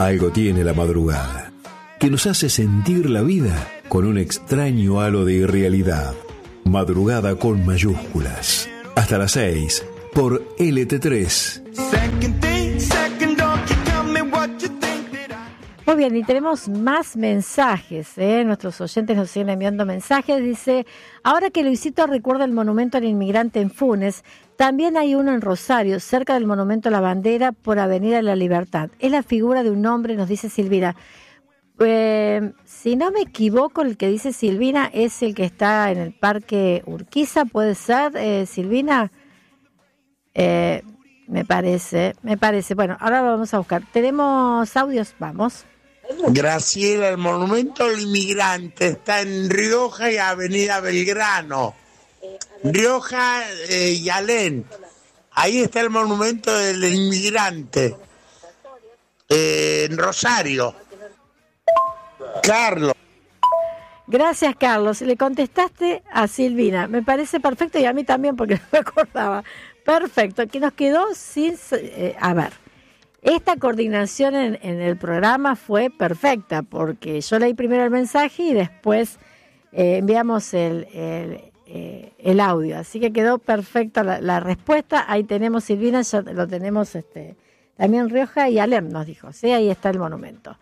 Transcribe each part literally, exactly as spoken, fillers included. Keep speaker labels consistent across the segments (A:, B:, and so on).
A: Algo tiene la madrugada, que nos hace sentir la vida con un extraño halo de irrealidad. Madrugada con mayúsculas. Hasta las seis por L T tres.
B: Muy bien, y tenemos más mensajes, ¿eh? Nuestros oyentes nos siguen enviando mensajes. Dice, ahora que Luisito recuerda el monumento al inmigrante en Funes, también hay uno en Rosario, cerca del monumento a la bandera por Avenida de la Libertad. Es la figura de un hombre, nos dice Silvina. Eh, si no me equivoco, el que dice Silvina es el que está en el Parque Urquiza, ¿puede ser, eh, Silvina? Eh, me parece, me parece. Bueno, ahora lo vamos a buscar. ¿Tenemos audios? Vamos.
C: Graciela, el monumento al inmigrante está en Rioja y Avenida Belgrano. Rioja eh, y Alén. Ahí está el monumento del inmigrante. Eh, en Rosario. Carlos.
B: Gracias, Carlos. Le contestaste a Silvina. Me parece perfecto y a mí también porque no me acordaba. Perfecto. Que nos quedó sin... Eh, a ver. Esta coordinación en, en el programa fue perfecta porque yo leí primero el mensaje y después eh, enviamos el, el, eh, el audio. Así que quedó perfecta la, la respuesta. Ahí tenemos, Silvina, ya lo tenemos este, también Rioja y Alem nos dijo. ¿Sí? Ahí está el monumento.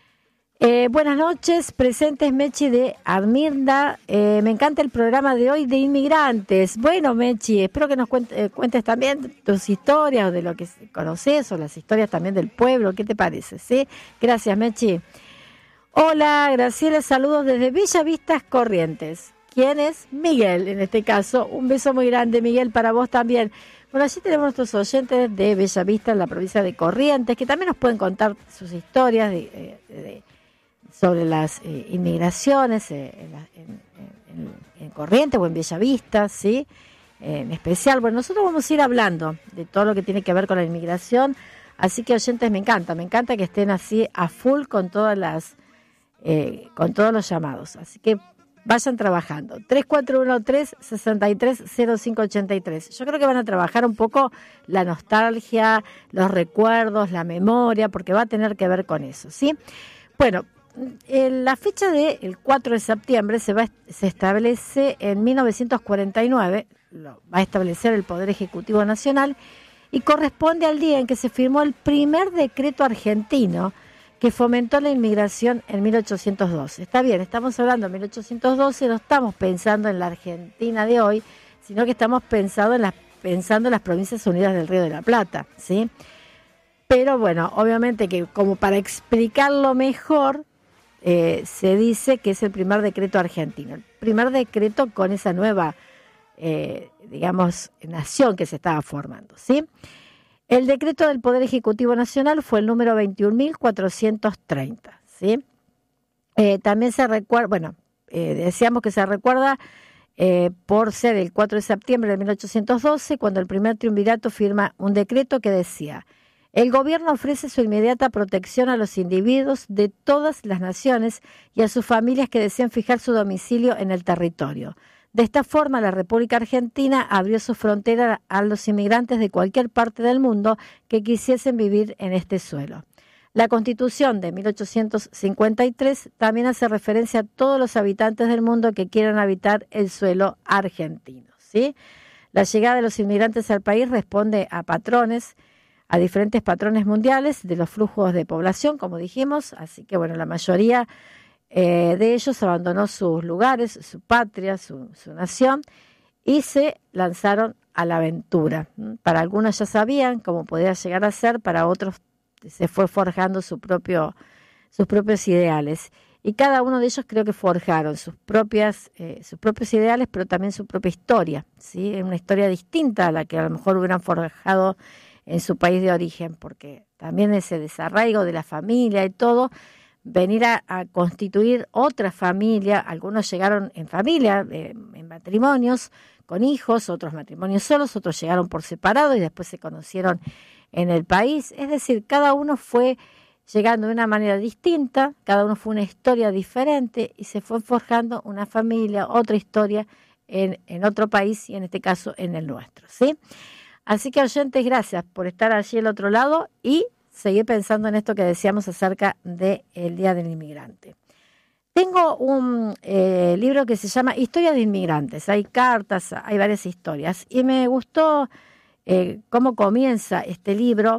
B: Eh, buenas noches, presentes Mechi de Armirda. Eh, me encanta el programa de hoy de inmigrantes. Bueno, Mechi, espero que nos cuente, eh, cuentes también tus historias o de lo que conoces o las historias también del pueblo. ¿Qué te parece? ¿Sí? Gracias, Mechi. Hola, Graciela, saludos desde Bella Vistas, Corrientes. ¿Quién es? Miguel, en este caso. Un beso muy grande, Miguel, para vos también. Bueno, allí tenemos nuestros oyentes de Bella Vista, en la provincia de Corrientes, que también nos pueden contar sus historias de... de, de sobre las eh, inmigraciones eh, en, la, en, en, en Corrientes o en Bellavista, ¿sí? Eh, en especial, bueno, nosotros vamos a ir hablando de todo lo que tiene que ver con la inmigración, así que oyentes, me encanta, me encanta que estén así a full con todas las, eh, con todos los llamados, así que vayan trabajando. tres cuatro uno tres, seis tres cero cinco ocho tres. Yo creo que van a trabajar un poco la nostalgia, los recuerdos, la memoria, porque va a tener que ver con eso, ¿sí? Bueno, la fecha del cuatro de septiembre se, va, se establece en mil novecientos cuarenta y nueve, lo va a establecer el Poder Ejecutivo Nacional y corresponde al día en que se firmó el primer decreto argentino que fomentó la inmigración en mil ochocientos doce. Está bien, estamos hablando de mil ochocientos doce, no estamos pensando en la Argentina de hoy, sino que estamos pensando en las, pensando en las Provincias Unidas del Río de la Plata, ¿sí? Pero bueno, obviamente que como para explicarlo mejor, Eh, se dice que es el primer decreto argentino, el primer decreto con esa nueva, eh, digamos, nación que se estaba formando, ¿sí? El decreto del Poder Ejecutivo Nacional fue el número veintiún mil cuatrocientos treinta, ¿sí? Eh, también se recuerda, bueno, eh, decíamos que se recuerda eh, por ser el cuatro de septiembre de mil ochocientos doce, cuando el primer triunvirato firma un decreto que decía: el gobierno ofrece su inmediata protección a los individuos de todas las naciones y a sus familias que deseen fijar su domicilio en el territorio. De esta forma, la República Argentina abrió su frontera a los inmigrantes de cualquier parte del mundo que quisiesen vivir en este suelo. La Constitución de mil ochocientos cincuenta y tres también hace referencia a todos los habitantes del mundo que quieran habitar el suelo argentino, ¿sí? La llegada de los inmigrantes al país responde a patrones a diferentes patrones mundiales de los flujos de población, como dijimos, así que bueno, la mayoría eh, de ellos abandonó sus lugares, su patria, su, su nación, y se lanzaron a la aventura. Para algunos ya sabían cómo podía llegar a ser, para otros se fue forjando su propio, sus propios ideales. Y cada uno de ellos creo que forjaron sus propias, eh, sus propios ideales, pero también su propia historia, ¿sí? Una historia distinta a la que a lo mejor hubieran forjado en su país de origen, porque también ese desarraigo de la familia y todo, venir a, a constituir otra familia, algunos llegaron en familia, eh, en matrimonios, con hijos, otros matrimonios solos, otros llegaron por separado y después se conocieron en el país, es decir, cada uno fue llegando de una manera distinta, cada uno fue una historia diferente y se fue forjando una familia, otra historia en, en otro país y en este caso en el nuestro, ¿sí? Así que oyentes, gracias por estar allí al otro lado y seguir pensando en esto que decíamos acerca del Día del Inmigrante. Tengo un eh, libro que se llama Historia de Inmigrantes. Hay cartas, hay varias historias. Y me gustó eh, cómo comienza este libro